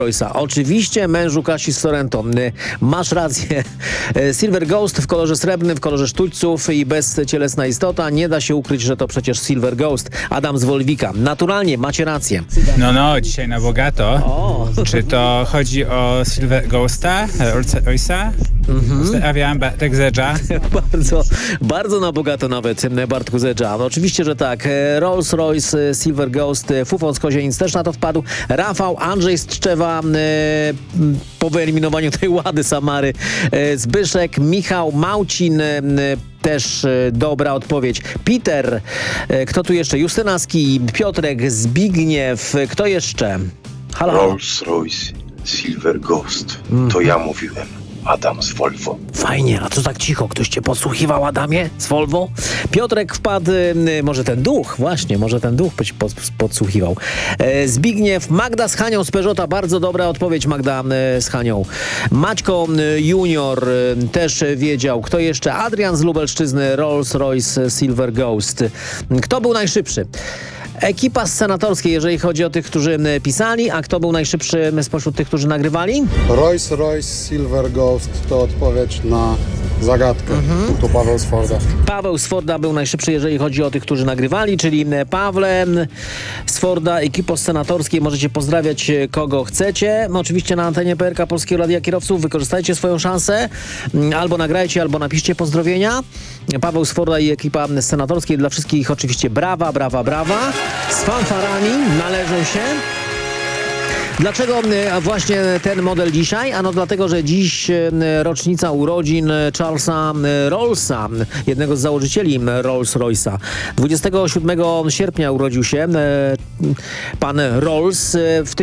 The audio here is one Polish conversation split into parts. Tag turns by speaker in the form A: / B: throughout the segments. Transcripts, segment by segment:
A: Royce'a. Oczywiście mężu Kasi z Sorrento. Masz rację. Silver Ghost w kolorze srebrnym, w kolorze sztućców i bezcielesna istota. Nie da się ukryć, że to przecież Silver Ghost. Adam z Wolwika. Naturalnie, macie rację.
B: No, dzisiaj na bogato.
A: O.
B: Czy to chodzi o Silver Ghosta, Royce'a? Stawiam Bartek Zedża.
A: Bardzo na bogato nawet, Bartku Zedża. No, oczywiście, że tak. Rolls-Royce, Silver Ghost, Fufon z Kozienic też na to wpadł. Rafał, Andrzej z Tczewa po wyeliminowaniu tej Łady Samary. Zbyszek, Michał, Małcin, też dobra odpowiedź. Peter, kto tu jeszcze? Justynaski, Piotrek, Zbigniew, kto jeszcze? Halo?
C: Rolls-Royce, Silver Ghost. To ja mówiłem. Adam z Volvo.
A: Fajnie, a co tak cicho? Ktoś cię podsłuchiwał, Adamie, z Volvo? Piotrek wpadł, może ten duch podsłuchiwał. Zbigniew, Magda z Hanią z Peugeota, bardzo dobra odpowiedź, Magda z Hanią. Maćko Junior też wiedział. Kto jeszcze? Adrian z Lubelszczyzny, Rolls-Royce Silver Ghost. Kto był najszybszy? Ekipa z senatorskiej, jeżeli chodzi o tych, którzy pisali, a kto był najszybszy spośród tych, którzy nagrywali?
D: Rolls-Royce Silver Ghost to odpowiedź na zagadkę. To Paweł z Forda.
A: Paweł z Forda był najszybszy, jeżeli chodzi o tych, którzy nagrywali, czyli Pawle z Forda, ekipo z senatorskiej. Możecie pozdrawiać kogo chcecie. Oczywiście na antenie PRK Polskiego Radia Kierowców wykorzystajcie swoją szansę. Albo nagrajcie, albo napiszcie pozdrowienia. Paweł z Forda i ekipa z senatorskiej. Dla wszystkich oczywiście brawa, brawa, brawa. Z fanfarami należą się. Dlaczego właśnie ten model dzisiaj? Ano dlatego, że dziś rocznica urodzin Charlesa Rollsa, jednego z założycieli Rolls-Royce'a. 27 sierpnia urodził się pan Rolls w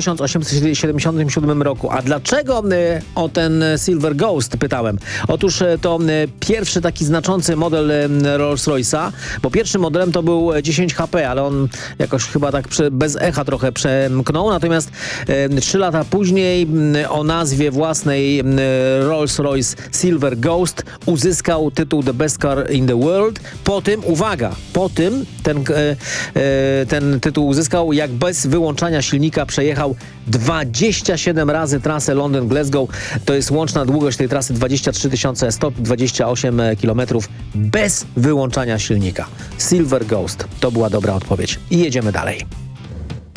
A: 1877 roku. A dlaczego o ten Silver Ghost pytałem? Otóż to pierwszy taki znaczący model Rolls-Royce'a, bo pierwszym modelem to był 10 HP, ale on jakoś chyba tak bez echa trochę przemknął. Natomiast 3 lata później o nazwie własnej Rolls-Royce Silver Ghost uzyskał tytuł The Best Car in the World. Po tym, uwaga, ten tytuł uzyskał, jak bez wyłączania silnika przejechał 27 razy trasę Londyn-Glasgow. To jest łączna długość tej trasy 23 128 km bez wyłączania silnika. Silver Ghost. To była dobra odpowiedź. I jedziemy dalej.